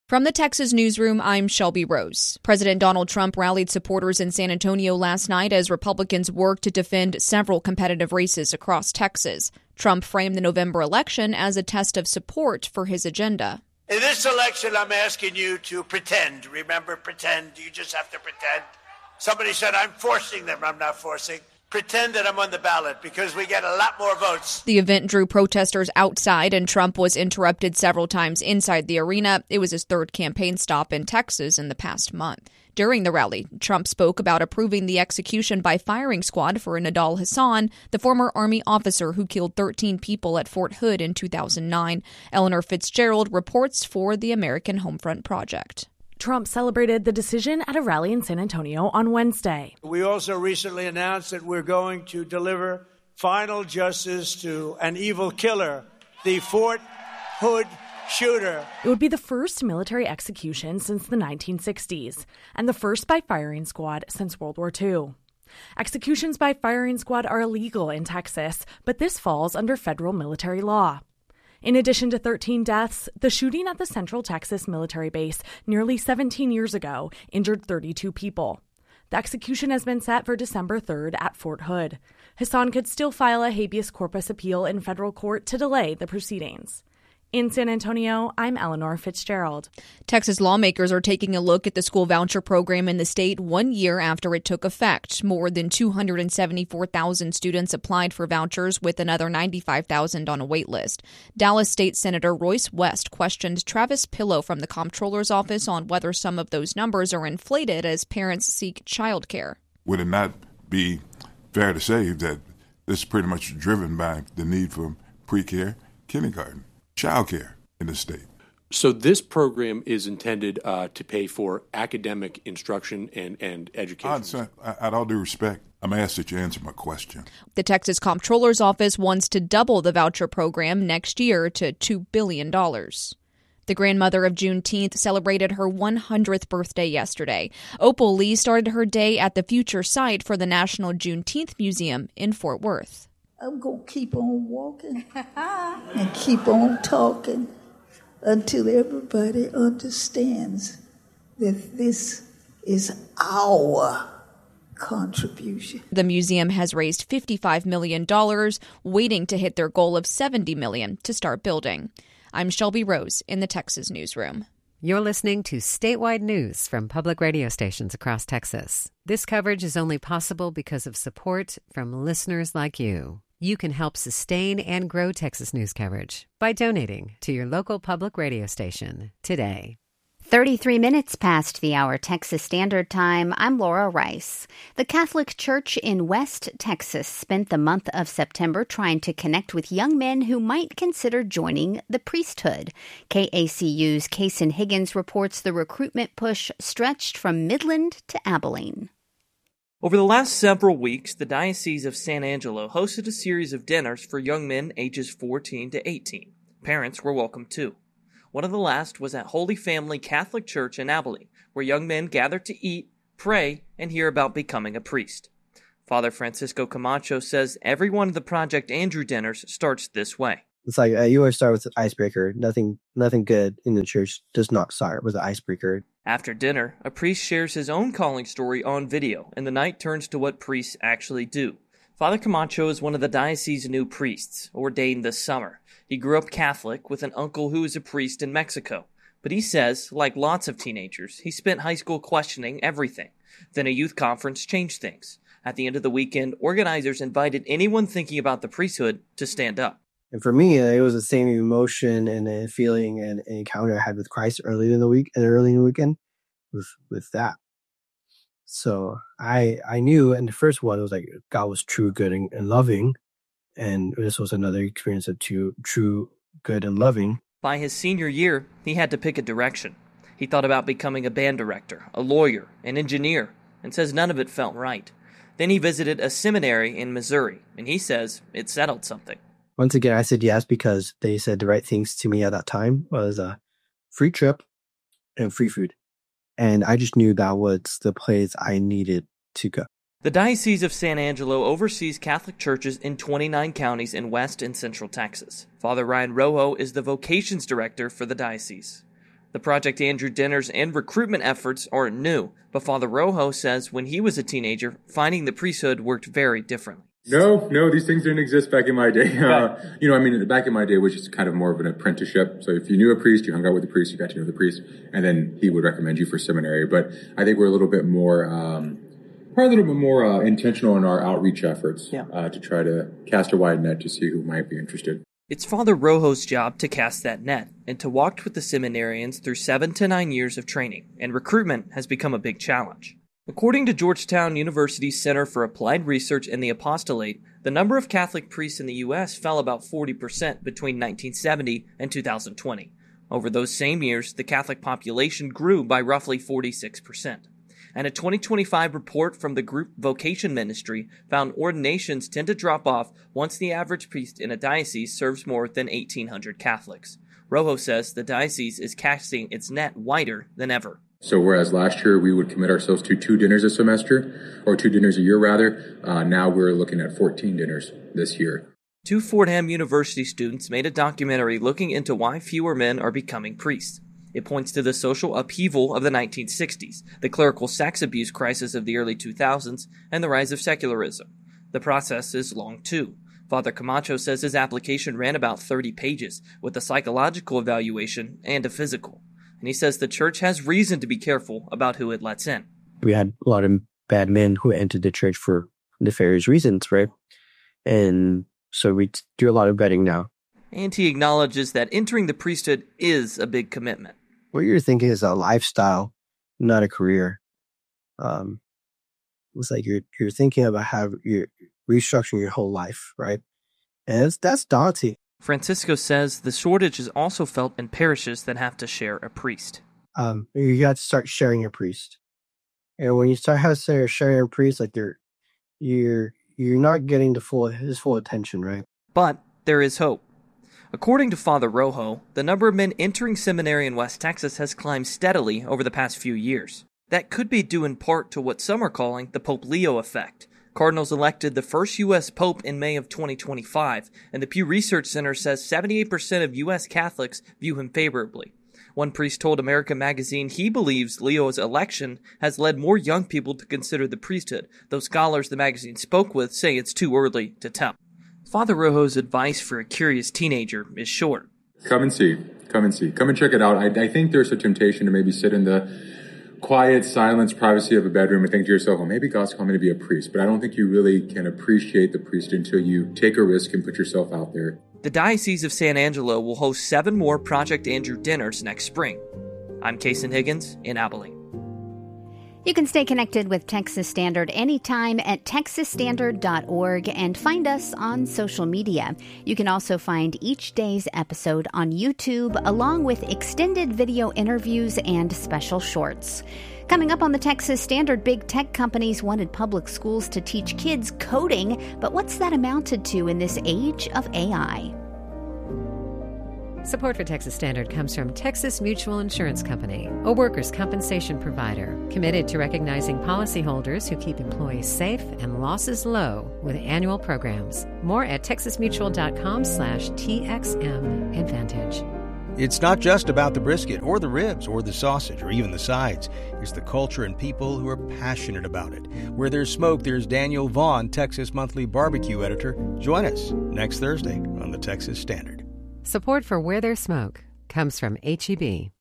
From the Texas newsroom, I'm Shelby Rose. President Donald Trump rallied supporters in San Antonio last night as Republicans worked to defend several competitive races across Texas. Trump framed the November election as a test of support for his agenda. In this election, I'm asking you to pretend. Remember, pretend. You just have to pretend. Somebody said I'm forcing them. I'm not forcing. Pretend that I'm on the ballot because we get a lot more votes. The event drew protesters outside, and Trump was interrupted several times inside the arena. It was his third campaign stop in Texas in the past month. During the rally, Trump spoke about approving the execution by firing squad for Nidal Hasan, the former Army officer who killed 13 people at Fort Hood in 2009. Eleanor Fitzgerald reports for the American Homefront Project. Trump celebrated the decision at a rally in San Antonio on Wednesday. We also recently announced that we're going to deliver final justice to an evil killer, the Fort Hood shooter. It would be the first military execution since the 1960s, and the first by firing squad since World War II. Executions by firing squad are illegal in Texas, but this falls under federal military law. In addition to 13 deaths, the shooting at the Central Texas military base nearly 17 years ago injured 32 people. The execution has been set for December 3rd at Fort Hood. Hasan could still file a habeas corpus appeal in federal court to delay the proceedings. In San Antonio, I'm Eleanor Fitzgerald. Texas lawmakers are taking a look at the school voucher program in the state 1 year after it took effect. More than 274,000 students applied for vouchers, with another 95,000 on a wait list. Dallas State Senator Royce West questioned Travis Pillow from the Comptroller's office on whether some of those numbers are inflated as parents seek child care. Would it not be fair to say that this is pretty much driven by the need for pre-care, kindergarten, child care in the state? So this program is intended to pay for academic instruction and education. At all due respect, I'm asked that you answer my question. The Texas Comptroller's office wants to double the voucher program next year to $2 billion. The grandmother of Juneteenth celebrated her 100th birthday yesterday. Opal Lee started her day at the future site for the National Juneteenth Museum in Fort Worth. I'm going to keep on walking and keep on talking until everybody understands that this is our contribution. The museum has raised $55 million, waiting to hit their goal of $70 million to start building. I'm Shelby Rose in the Texas newsroom. You're listening to statewide news from public radio stations across Texas. This coverage is only possible because of support from listeners like you. You can help sustain and grow Texas news coverage by donating to your local public radio station today. 33 minutes past the hour Texas Standard Time, I'm Laura Rice. The Catholic Church in West Texas spent the month of September trying to connect with young men who might consider joining the priesthood. KACU's Kason Higgins reports the recruitment push stretched from Midland to Abilene. Over the last several weeks, the Diocese of San Angelo hosted a series of dinners for young men ages 14 to 18. Parents were welcome too. One of the last was at Holy Family Catholic Church in Abilene, where young men gathered to eat, pray, and hear about becoming a priest. Father Francisco Camacho says every one of the Project Andrew dinners starts this way. It's like you always start with an icebreaker. Nothing good in the church does not start with an icebreaker. After dinner, a priest shares his own calling story on video, and the night turns to what priests actually do. Father Camacho is one of the diocese's new priests, ordained this summer. He grew up Catholic with an uncle who is a priest in Mexico. But he says, like lots of teenagers, he spent high school questioning everything. Then a youth conference changed things. At the end of the weekend, organizers invited anyone thinking about the priesthood to stand up. And for me, it was the same emotion and a feeling and encounter I had with Christ early in the weekend with that. So I knew in the first one, it was like God was true, good, and loving. And this was another experience of true, good, and loving. By his senior year, he had to pick a direction. He thought about becoming a band director, a lawyer, an engineer, and says none of it felt right. Then he visited a seminary in Missouri, and he says it settled something. Once again, I said yes because they said the right things to me at that time was a free trip and free food. And I just knew that was the place I needed to go. The Diocese of San Angelo oversees Catholic churches in 29 counties in West and Central Texas. Father Ryan Rojo is the vocations director for the diocese. The Project Andrew dinners and recruitment efforts aren't new, but Father Rojo says when he was a teenager, finding the priesthood worked very differently. No, these things didn't exist back in my day. Back in my day, it was just kind of more of an apprenticeship. So if you knew a priest, you hung out with the priest, you got to know the priest, and then he would recommend you for seminary. But I think we're a little bit more, intentional in our outreach efforts to try to cast a wide net to see who might be interested. It's Father Rojo's job to cast that net and to walk with the seminarians through 7 to 9 years of training, and recruitment has become a big challenge. According to Georgetown University's Center for Applied Research and the Apostolate, the number of Catholic priests in the U.S. fell about 40% between 1970 and 2020. Over those same years, the Catholic population grew by roughly 46%. And a 2025 report from the group Vocation Ministry found ordinations tend to drop off once the average priest in a diocese serves more than 1,800 Catholics. Rojo says the diocese is casting its net wider than ever. So whereas last year we would commit ourselves to 2 dinners a semester, or 2 dinners a year rather, now we're looking at 14 dinners this year. 2 Fordham University students made a documentary looking into why fewer men are becoming priests. It points to the social upheaval of the 1960s, the clerical sex abuse crisis of the early 2000s, and the rise of secularism. The process is long too. Father Camacho says his application ran about 30 pages, with a psychological evaluation and a physical. And he says the church has reason to be careful about who it lets in. We had a lot of bad men who entered the church for nefarious reasons, right? And so we do a lot of vetting now. And he acknowledges that entering the priesthood is a big commitment. What you're thinking is a lifestyle, not a career. It's like you're thinking about how you're restructuring your whole life, right? And that's daunting. Francisco says the shortage is also felt in parishes that have to share a priest. You got to start sharing your priest. And when you start sharing a priest, like you're not getting his full attention, right? But there is hope. According to Father Rojo, the number of men entering seminary in West Texas has climbed steadily over the past few years. That could be due in part to what some are calling the Pope Leo effect. Cardinals elected the first U.S. Pope in May of 2025, and the Pew Research Center says 78% of U.S. Catholics view him favorably. One priest told America Magazine he believes Leo's election has led more young people to consider the priesthood, though scholars the magazine spoke with say it's too early to tell. Father Rojo's advice for a curious teenager is short. Come and see. Come and check it out. I think there's a temptation to maybe sit in the quiet silence, privacy of a bedroom and think to yourself, well, maybe God's calling me to be a priest. But I don't think you really can appreciate the priest until you take a risk and put yourself out there. The Diocese of San Angelo will host 7 more Project Andrew dinners next spring. I'm Kason Higgins in Abilene. You can stay connected with Texas Standard anytime at texasstandard.org and find us on social media. You can also find each day's episode on YouTube, along with extended video interviews and special shorts. Coming up on the Texas Standard, big tech companies wanted public schools to teach kids coding, but what's that amounted to in this age of AI? Support for Texas Standard comes from Texas Mutual Insurance Company, a workers' compensation provider committed to recognizing policyholders who keep employees safe and losses low with annual programs. More at texasmutual.com/TXM Advantage. It's not just about the brisket or the ribs or the sausage or even the sides. It's the culture and people who are passionate about it. Where there's smoke, there's Daniel Vaughn, Texas Monthly Barbecue Editor. Join us next Thursday on the Texas Standard. Support for Where There's Smoke comes from H-E-B.